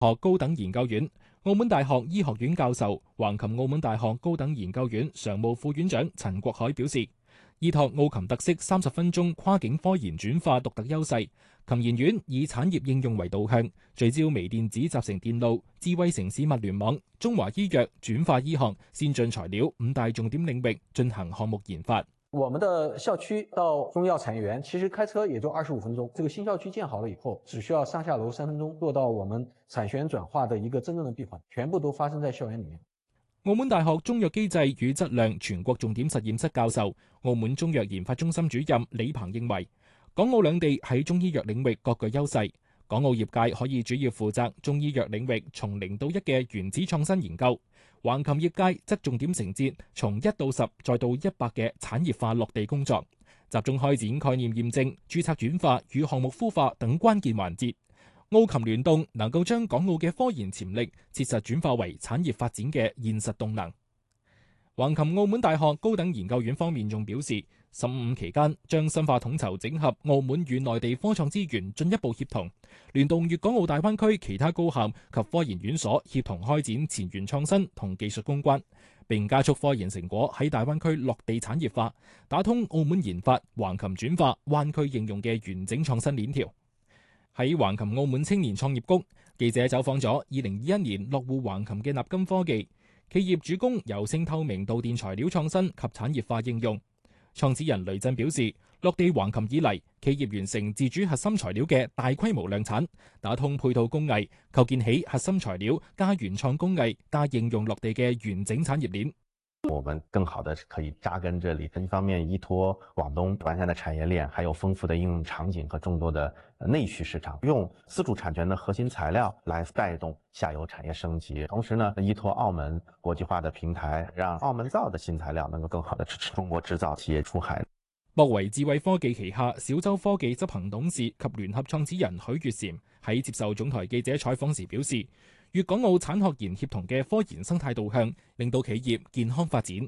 學高等研究院、澳門大學醫學院教授、橫琴澳門大學高等研究院常務副院長陳國海表示，依託澳琴特色30分鐘跨境科研轉化獨特優勢，琴研院以產業應用為導向，聚焦微電子集成電路、智慧城市物聯網、中華醫藥、轉化醫學、先進材料5大重點領域進行項目研發。 我們的校區到中醫藥產業園，其實開車也就25分鐘。這個新校區建好了以後，只需要上下樓3分鐘，做到我們產學研轉化的一個真正的閉環，全部都發生在校園裏面。 澳門大學中藥機制與質量全國重點實驗室教授、澳門中藥研發中心主任李鵬認為，港澳兩地喺中醫藥領域各具優勢，港澳業界可以主要負責中醫藥領域從0到1嘅原子創新研究。橫琴業界則重點承接從1到10再到100嘅產業化落地工作，集中開展概念驗證、註冊轉化與項目孵化等關鍵環節。澳琴聯動能夠將港澳嘅科研潛力切實轉化為產業發展嘅現實動能。橫琴澳門大學高等研究院方面仲表示，15期間將深化統籌整合澳門與內地科創資源，進一步協同聯動粵港澳大灣區其他高校及科研院所，協同開展前沿創新同技術攻關，並加速科研成果喺大灣區落地產業化，打通澳門研發、橫琴轉化、灣區應用嘅完整創新鏈條。喺橫琴澳門青年創業谷，記者走訪咗2021年落戶橫琴嘅納金科技企業，主攻柔性透明導電材料創新及產業化應用。創始人雷震表示，落地橫琴以嚟，企業完成自主核心材料嘅大規模量產，打通配套工藝，構建起核心材料加原創工藝加應用落地嘅完整產業鏈。 我們更好的可以扎根這裏，一方面依託廣東完善的產業鏈，還有豐富的應用場景和眾多的內需市場，用自主產權的核心材料來帶動下游產業升級。同時呢，依託澳門國際化的平台，讓澳門造的新材料能夠更好的支持中國製造企業出海。 博維智慧科技旗下小洲科技執行董事及聯合創始人許月嬋喺接受總台記者採訪時表示，粵港澳產學研協同嘅科研生態導向，令到企業健康發展。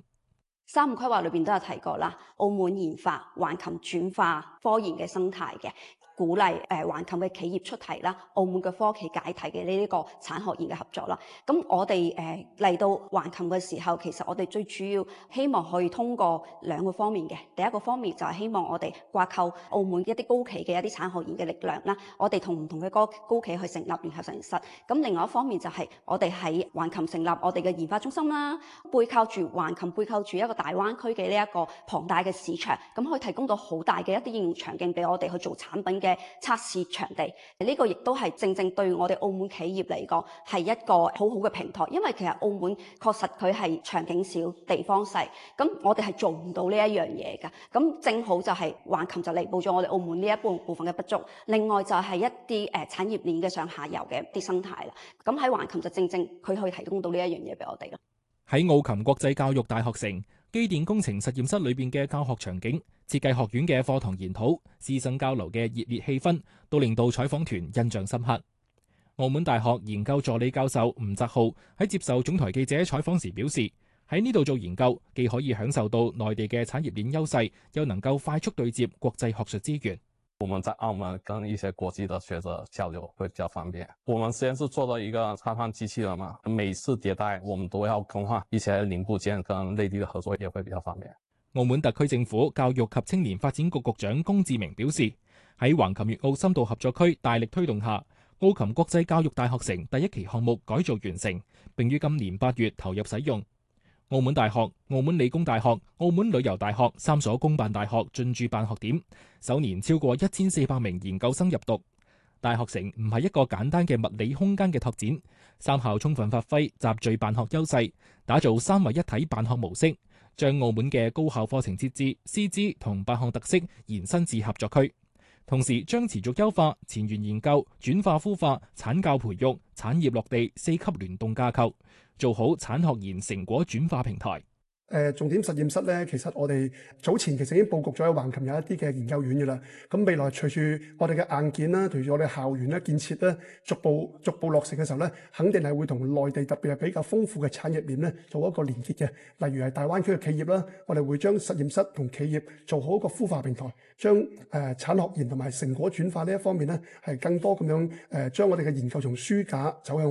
3個規劃裏邊都有提過啦，澳門研發、橫琴轉化科研嘅生態嘅。鼓勵橫琴嘅企業出題啦，澳門嘅科企解題嘅呢個產學研嘅合作啦。咁我哋嚟到橫琴嘅時候，其實我哋最主要希望可以通過2個方面嘅。第一個方面就係希望我哋掛鈎澳門一啲高企嘅一啲產學研嘅力量啦，我哋同唔同嘅高企去成立聯合實驗室。咁另外一方面就係我哋喺橫琴成立我哋嘅研發中心啦，背靠住橫琴，背靠住一個大灣區嘅呢一個龐大嘅市場，咁可以提供到好大嘅一啲應用場景俾我哋去做產品嘅測試場地。呢個亦都係正正對我哋澳門企業嚟講係一個好好嘅平台，因為其實澳門確實佢係場景小、地方細，咁我哋係做唔到呢一樣嘢㗎。咁正好就係橫琴就彌補咗我哋澳門呢一部分嘅不足。另外就係一啲產業鏈嘅上下游嘅一啲生態啦。咁喺橫琴就正正佢可以提供到呢一樣嘢俾我哋咯。 喺澳琴國際教育大學城機電工程實驗室裏邊嘅教學場景、設計學院嘅課堂研討、師生交流嘅熱烈氣氛，都令到採訪團印象深刻。澳門大學研究助理教授吳澤浩喺接受總台記者採訪時表示，喺呢度做研究，既可以享受到內地嘅產業鏈優勢，又能夠快速對接國際學術資源。 我們在澳門跟一些國際的學者交流會比較方便。我們實驗室做到一個插放機器人嘛，每次迭代我們都要更換一些零部件，跟內地的合作也會比較方便。 澳門特區政府教育及青年發展局局長龔志明表示，喺橫琴粵澳深度合作區大力推動下，澳琴國際教育大學城第1期項目改造完成，並於今年8月投入使用。澳門大學、澳門理工大學、澳門旅遊大學3所公辦大學進駐辦學點，首年超過1400名研究生入讀。大學城唔係一個簡單嘅物理空間嘅拓展，三校充分發揮集聚辦學優勢，打造3位一體辦學模式，將澳門嘅高校課程設置、師資同辦學特色延伸至合作區，同時將持續優化前沿研究、轉化孵化、產教培育、產業落地4級聯動架構，做好產學研成果轉化平台。 重點實驗室咧，其實我哋早前其實已經佈局咗喺橫琴有一啲嘅研究院嘅啦。咁未來隨住我哋嘅硬件啦，隨住我哋校園咧建設咧，逐步落成嘅時候咧，肯定係會同內地特別係比較豐富嘅產業鏈咧做一個連結嘅。例如係大灣區嘅企業啦，我哋會將實驗室同企業做好一個孵化平台，將產學研同埋成果轉化呢一方面咧係更多咁樣將我哋嘅研究從書架走向